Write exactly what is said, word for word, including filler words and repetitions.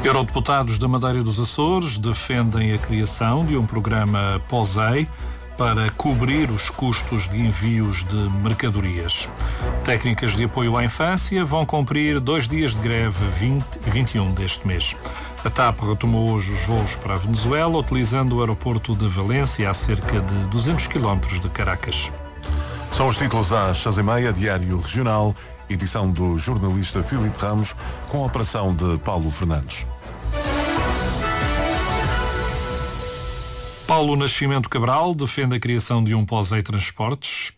Eurodeputados da Madeira e dos Açores defendem a criação de um programa POSEI para cobrir os custos de envios de mercadorias. Técnicas de apoio à infância vão cumprir dois dias de greve, vinte e vinte e um deste mês. A TAP retomou hoje os voos para a Venezuela, utilizando o aeroporto de Valência, a cerca de duzentos quilómetros de Caracas. São os títulos às seis e meia, Diário Regional, edição do jornalista Filipe Ramos, com a operação de Paulo Fernandes. Paulo Nascimento Cabral defende a criação de um POSEI Transportes